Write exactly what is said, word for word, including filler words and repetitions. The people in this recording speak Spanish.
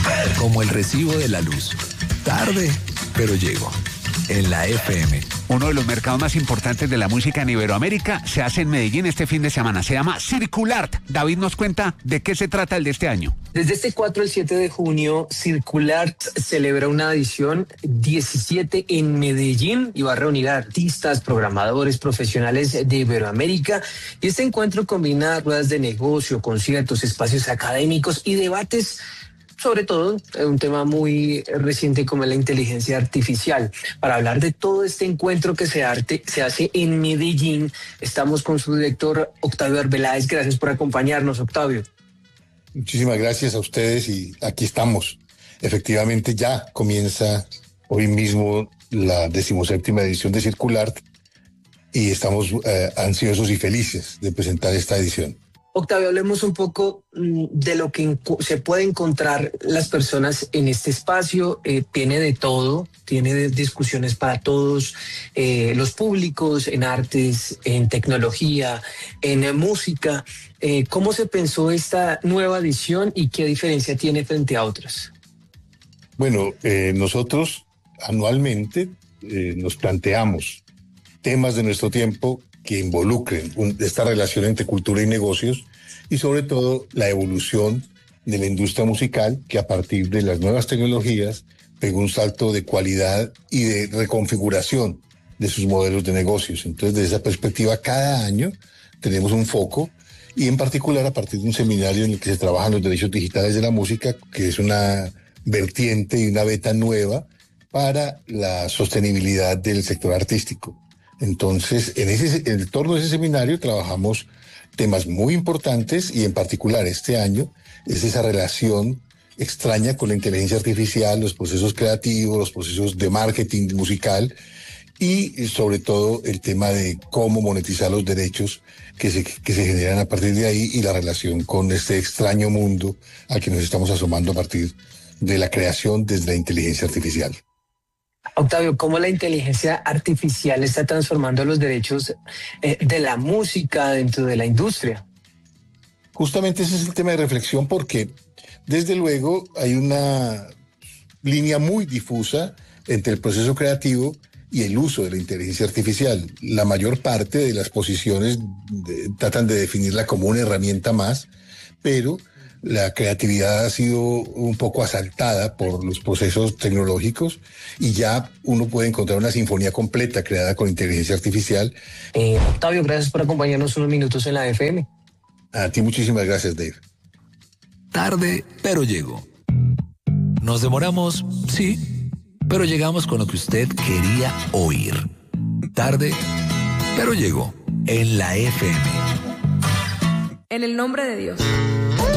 Como el recibo de la luz. Tarde, pero llego. En la F M. Uno de los mercados más importantes de la música en Iberoamérica se hace en Medellín este fin de semana. Se llama Circulart. David nos cuenta de qué se trata el de este año. Desde este cuatro al siete de junio, Circulart celebra una edición diecisiete en Medellín y va a reunir a artistas, programadores, profesionales de Iberoamérica. Y este encuentro combina ruedas de negocio, conciertos, espacios académicos y debates, sobre todo un tema muy reciente como es la inteligencia artificial. Para hablar de todo este encuentro que se, arte, se hace en Medellín, estamos con su director Octavio Arbeláez. Gracias por acompañarnos, Octavio. Muchísimas gracias a ustedes y aquí estamos. Efectivamente ya comienza hoy mismo la decimoséptima edición de Circulart y estamos eh, ansiosos y felices de presentar esta edición. Octavio, hablemos un poco de lo que se puede encontrar las personas en este espacio. Eh, tiene de todo, tiene de discusiones para todos eh, los públicos, en artes, en tecnología, en música. Eh, ¿Cómo se pensó esta nueva edición y qué diferencia tiene frente a otras? Bueno, eh, nosotros anualmente eh, nos planteamos temas de nuestro tiempo que involucren un, esta relación entre cultura y negocios y sobre todo la evolución de la industria musical que a partir de las nuevas tecnologías pegó un salto de cualidad y de reconfiguración de sus modelos de negocios. Entonces, desde esa perspectiva, cada año tenemos un foco y en particular a partir de un seminario en el que se trabajan los derechos digitales de la música, que es una vertiente y una beta nueva para la sostenibilidad del sector artístico. Entonces, en ese en torno a ese seminario trabajamos temas muy importantes y en particular este año es esa relación extraña con la inteligencia artificial, los procesos creativos, los procesos de marketing musical y sobre todo el tema de cómo monetizar los derechos que se, que se generan a partir de ahí y la relación con este extraño mundo al que nos estamos asomando a partir de la creación desde la inteligencia artificial. Octavio, ¿cómo la inteligencia artificial está transformando los derechos eh, de la música dentro de la industria? Justamente ese es el tema de reflexión porque, desde luego, hay una línea muy difusa entre el proceso creativo y el uso de la inteligencia artificial. La mayor parte de las posiciones de, tratan de definirla como una herramienta más, pero la creatividad ha sido un poco asaltada por los procesos tecnológicos y ya uno puede encontrar una sinfonía completa creada con inteligencia artificial. Eh, Octavio, gracias por acompañarnos unos minutos en la F M. A ti muchísimas gracias, Dave. Tarde, pero llego. Nos demoramos, sí, pero llegamos con lo que usted quería oír. Tarde, pero llego en la F M. En el nombre de Dios.